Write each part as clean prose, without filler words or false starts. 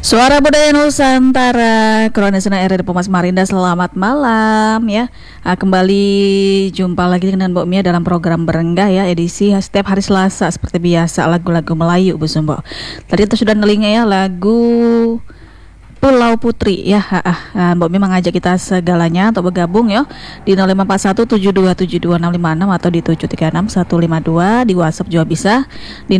Suara Budaya Nusantara, Kronisena RRI Pumas Marinda, selamat malam ya. Kembali jumpa lagi dengan Mbok Mia dalam program Berenggah ya, edisi setiap hari Selasa seperti biasa, lagu-lagu Melayu Bu Sumbo. Tadi itu sudah nelinga ya lagu Pulau Putri ya. Mbok Mia mengajak kita segalanya untuk bergabung ya di 054172725656 atau di 736-152, di WhatsApp juga bisa di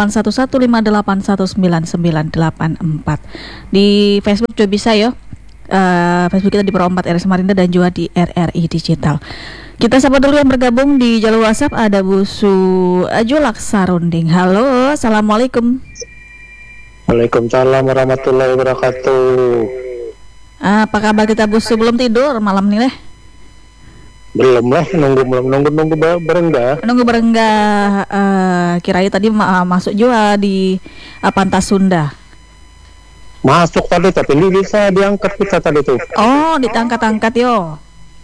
081158199984. Di Facebook juga bisa ya. Facebook kita di Pro 4 RRI Samarinda dan juga di RRI Digital. Kita sapa dulu yang bergabung di jalur WhatsApp, ada Bu Su Julak Sarunding. Halo, assalamualaikum. Waalaikumsalam warahmatullahi wabarakatuh. Apa kabar kita Bu Su? Belum tidur malam ini leh? Belum lah, nunggu berenggah. Nunggu berenggah. Kirain tadi masuk juga di Pantas Sunda. Masuk tadi tapi ini bisa diangkat kita tadi tuh. Oh, ditangkat-angkat yo.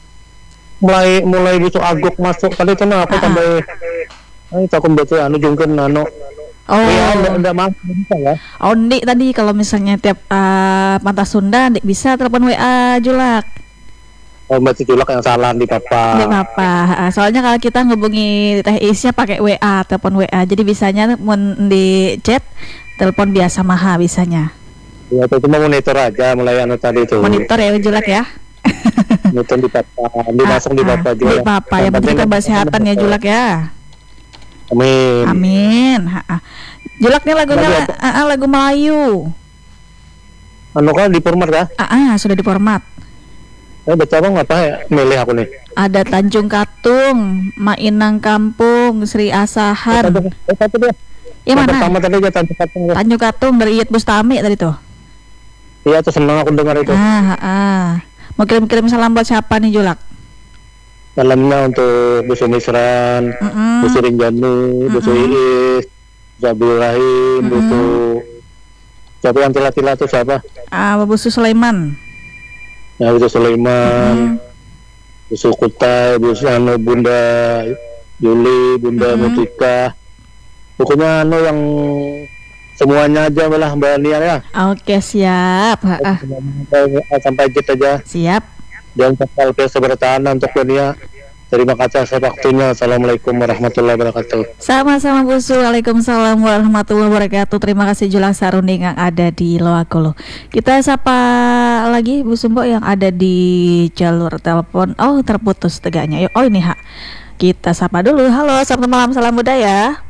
Mulai besok agok masuk tadi tuh apa sampai takut baca jungkeun Oh, ya, enggak masuk bisa ya. Oh, Ndik tadi kalau misalnya tiap Pantas Sunda Ndik bisa telepon WA Julak. Oh, berarti Julak yang salah di papa. Ndik apa. Soalnya kalau kita ngubungi Teh Isya pakai WA, telepon WA. Jadi bisanya di chat, telepon biasa maha bisanya. Ya, itu cuma monitor aja mulai tadi itu. Monitor ya Julak ya. Monitor di papa, langsung di papa juga. Di papa, yang penting kabar kesehatan ya Julak ya. Amin. Amin. Julaknya lagunya lagu Melayu. Kan di format kah? Sudah di format. Baca bang apa ya? Milih aku nih. Ada Tanjung Katung, Mainang Kampung, Sri Asahan. Satu deh. Yang mana? Pertama tadi aja Tanjung Katung. Tanjung Katung dari Iyet Bustami tadi tuh. Iya, tuh senang aku dengar itu. Mau kirim-kirim salam buat siapa nih Julak? Salamnya untuk Bu Sumisran, Bu Surinjani, Bu Suiis, Zabul Rahim, Bu siapa yang tila-tila tuh siapa? Bu Sulaiman. Ya, Bu Sulaiman, Bu Sukutai, Bu Bunda Yuli, Bunda Mutika. Pokoknya yang semuanya aja malah Mbak Nia ya. Oke, siap. Sampai jet aja. Siap. Dan kapal biasa bertahan untuk dunia. Terima kasih atas waktunya. Assalamualaikum warahmatullahi wabarakatuh. Sama-sama Bu Su. Waalaikumsalam warahmatullahi wabarakatuh. Terima kasih Julak Sarunding yang ada di Loakolo. Kita sapa lagi Bu Sumbo yang ada di jalur telepon. Oh, terputus tegaknya. Oh, ini kita sapa dulu. Halo, selamat malam, salam budaya.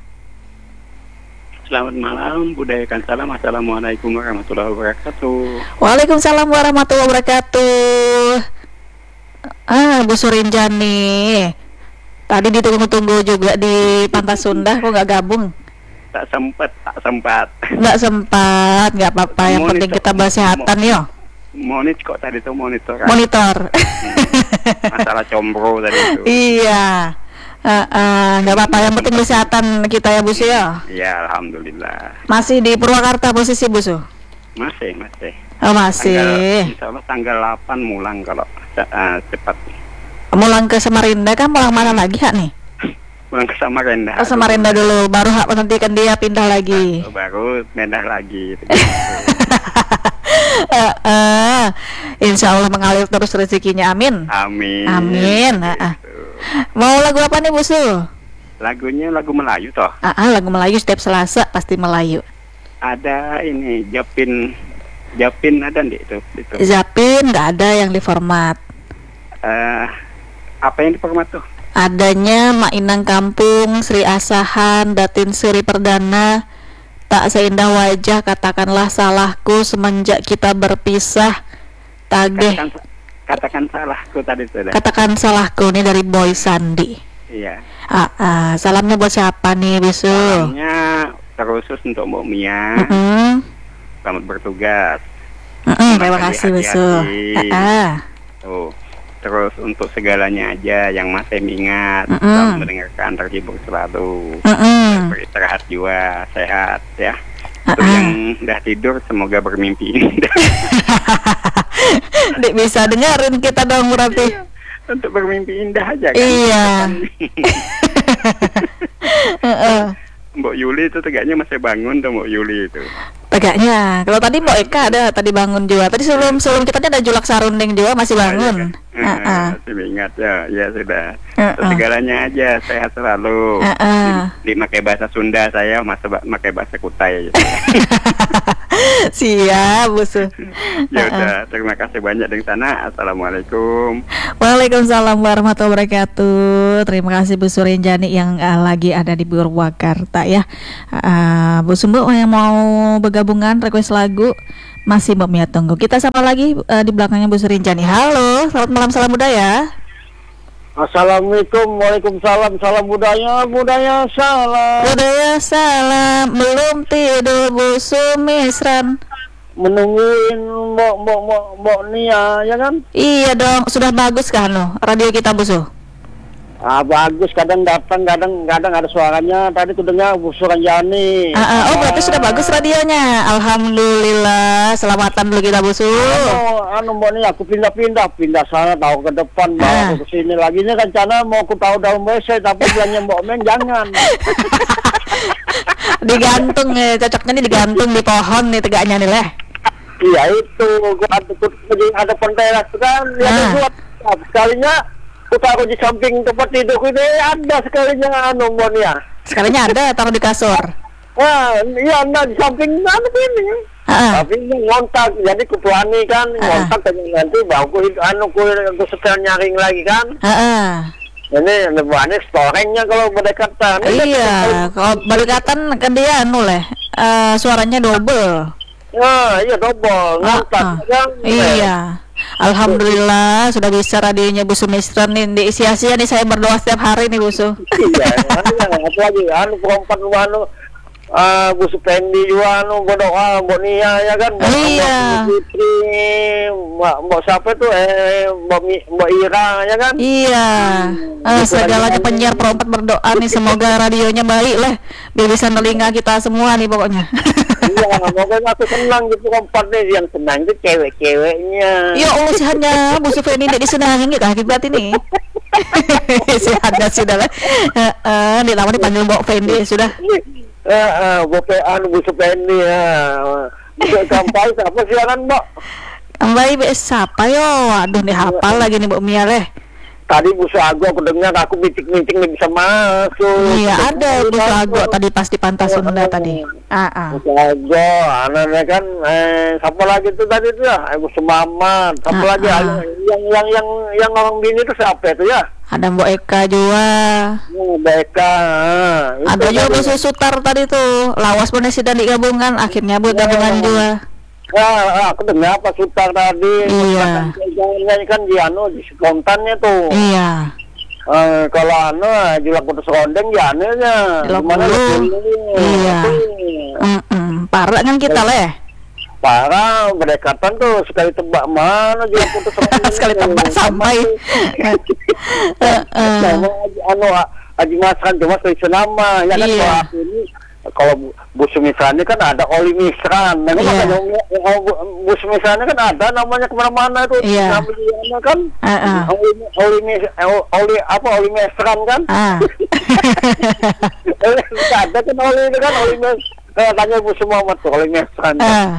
Selamat malam, budayakan salam. Assalamualaikum warahmatullahi wabarakatuh. Waalaikumsalam warahmatullahi wabarakatuh. Bu Surinjani, tadi ditunggu-tunggu juga di Pantas Sunda, kok nggak gabung? Tak sempat. Nggak sempat, nggak apa-apa. Yang penting kita bersehatan yo. Kok tadi tuh monitor. Masalah combro tadi itu. Iya. Nggak apa-apa, yang penting kesehatan kita ya Bu Su ya. Iya, alhamdulillah. Masih di Purwakarta posisi Bu Su? Masih. Oh, masih. Insya Allah tanggal 8 mulang kalau cepat. Mulang ke Samarinda kan, mulang mana lagi nih? Mulang ke Samarinda. Oh, Samarinda dulu, baru nanti kan dia pindah lagi. Baru pindah lagi. Insya Allah mengalir terus rezekinya, amin. Amin. Mau lagu apa nih Bu Su? Lagunya lagu Melayu toh. Lagu Melayu setiap Selasa pasti Melayu. Ada ini Japin ada nih itu. Japin nggak ada yang di format. Apa yang di format tuh? Adanya Mainang Kampung, Sri Asahan, Datin Sri Perdana, Tak Seindah Wajah, Katakanlah Salahku, Semenjak Kita Berpisah, Tagih. Katakan salahku tadi sudah. Katakan salahku nih dari Boy Sandi. Iya. Salamnya buat siapa nih Bu Su? Salamnya terusus untuk Mbak Mia. Selamat bertugas. Terima kasih Bu Su. Terus untuk segalanya aja yang masih ingat, selalu mendengarkan, terhibur selalu, beristirahat juga, sehat ya. Untuk yang udah tidur semoga bermimpi indah. Dik bisa dengerin kita dong berarti. Untuk bermimpi indah aja kan. Iya. Mbok Yuli itu tegaknya masih bangun tuh Mbok Yuli itu. Tegaknya. Kalau tadi Mbak Eka ada tadi bangun juga. Tadi sebelum kita ada Julak Sarundeng juga masih bangun. Masih ingat ya sudah. Segalanya aja sehat selalu. Dipakai bahasa Sunda saya pakai bahasa Kutai. Siap, Busu. Ya udah, terima kasih banyak dari sana. Assalamualaikum. Waalaikumsalam warahmatullahi wabarakatuh. Terima kasih Bu Surinjani yang lagi ada di Purwakarta ya. Bu Sumbu yang mau bergabungan request lagu masih Mbak Mia tunggu. Kita sapa lagi di belakangnya Bu Surinjani. Halo, selamat malam, salam budaya. Assalamualaikum, waalaikumsalam, salam budaya salam. Budaya salam, belum tidur Bu Sumisran. Menungguin Mbak Nia ya kan? Iya dong, sudah bagus kan radio kita Bu Su? Bagus, kadang datang, kadang ada suaranya. Tadi tuh dengar Bu Surinjani. Oh, berarti sudah bagus radionya. Alhamdulillah. Selamatan dulu kita Bu Su. Mbak nih aku pindah sana tahu ke depan, bawa ke sini lagi. Ini rencana mau aku tahu dalam WC, tapi bilangnya Mbak Men jangan. Digantung ya, cocoknya nih digantung di pohon nih tegaknya nih leh. Iya itu, gua ada penteras kan, ya sekalinya aku taruh di samping tempat tidur ini ada sekalinya Monia. Sekalinya ada taruh di kasur. Iya ada di samping ini. Tapi ini ngontak, jadi kutuani kan ngontak nanti baru aku setel nyaring lagi kan. Ini lebih storengnya kalau berdekatan. Iya, kalau berdekatan ke dia suaranya double. Iya double ngontak kan. Iya. Alhamdulillah sudah bisa radionya Bu Sumisran nih diisi sia nih, saya berdoa setiap hari nih Bu Su. Iya, apalagi perempuan Bu Supendi juga berdoa Mbak Nia ya kan. Iya. Putri, Mbak siapa tuh Mbak Ira ya kan. Iya. Segalanya penyiar perempuan berdoa nih semoga radionya baik lah biar bisa telinga kita semua nih pokoknya. Iya, pokoknya aku senang gitu perempuan nih, yang senang itu cewek-ceweknya. Ya Allah sihannya Bu Supendi tidak disenangin gitu akibat ini. Sihannya sudah lah. Ini lama dipanggil Mbak Fendi sudah. Bu Supendi ya. Bisa sampai siapa sih kan Mbak? Kampai siapa yo? Aduh nih hafal lagi nih Mbak Mia leh. Tadi Bu Suago aku dengar, aku mincing-mincing nih bisa masuk. Iya ada Bu Suago tadi pas di Pantai Sunda tadi. Bu Suago, anaknya kan siapa lagi tuh tadi tuh ya? Bu Sumamat, siapa lagi yang orang bini itu siapa itu ya? Ada Mbak Eka juga. Mbak Eka. Ada juga Bu Susutar tadi tuh. Lawas pun sedang digabungan, akhirnya buat gabungan juga. Aku dengar apa Sutar tadi. Iya. Kan di spontannya tuh. Iya. Kalau Julak putus rondeng nya. Gimana iya. Parah kan kita leh. Parah, berdekatan tuh sekali tebak mana Julak putus rondeng. Sekali tebak sampai. Haji Masran cuma selama ya kan. Kalau aku ini kalau Bu Sumisran ini kan ada Oli Misran. Bu Sumisran kan ada namanya kemana-mana itu. Namanya kan Oli Misran kan. Ada kan Oli itu kan Oli Misran. Tanya Bu Sumamat tuh Oli Misran.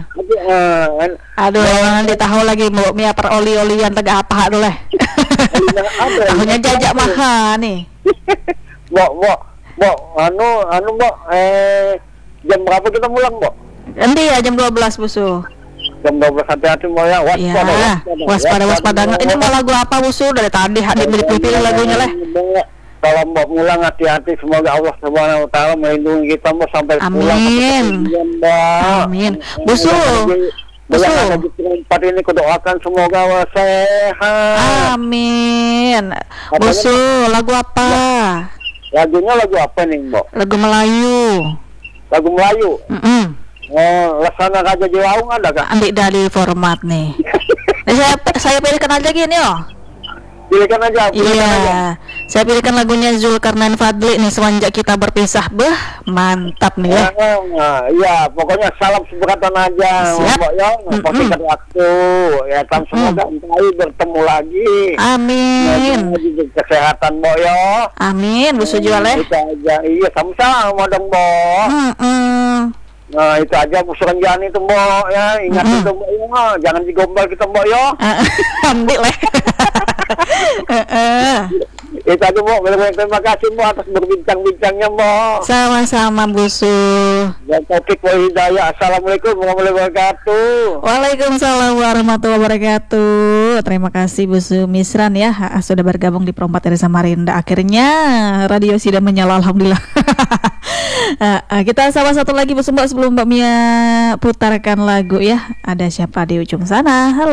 Aduh, nanti tahu lagi Mbak Mia per oli-olian tegak apa dulu leh. Tahunya jajak mahal nih. Mbak, Mbak, jam berapa kita pulang, Mbak? Nanti ya jam 12 Bu Su. Jam 12 hati-hati Mbak ya. Waspada. Ini mau lagu apa Bu Su? Dari tadi hadir pilih lagunya lah. Kalau Mbak pulang hati-hati, semoga Allah Subhanahu wa taala melindungi kita Mbak sampai pulang. Amin. Bu Su. Tempat ini kudoakan semoga sehat. Amin. Bu Su, lagu apa? Lagunya lagu apa nih Mbak? Lagu Melayu. Lagu Melayu? Laksana Raja Jelaung ada kak? Ambil dari format nih. Saya pilihkan aja gini Pilihkan aja. Saya pilihkan lagunya Zulkarnain Fadli nih, semenjak kita berpisah. Mantap nih ya. Iya, pokoknya salam seberatan aja. Siap. Mbak ya, pasti waktu. Ya kan semoga bertemu lagi. Amin. Kesehatan Mbak ya. Amin. Bu Suju Aleh. Iya, sama-sama dong Mbak. Nah itu aja musuhan itu Mbok ya, ingat itu Mbok ya, jangan digombal kita Mbok ya. Alhamdulillah. Itu aja Mbok, terima kasih Mbok atas berbincang-bincangnya Mbok. Sama-sama Bu Su. Dan Taufik wa Hidayah. Assalamualaikum warahmatullahi wabarakatuh. Waalaikumsalam warahmatullahi wabarakatuh. Terima kasih Bu Su Misran ya, sudah bergabung di Perompat dari Samarinda. Akhirnya radio sudah menyala, alhamdulillah. Kita sama satu lagi Bu Su, Mbak, sebelum Mbak Mia putarkan lagu ya. Ada siapa di ujung sana? Halo.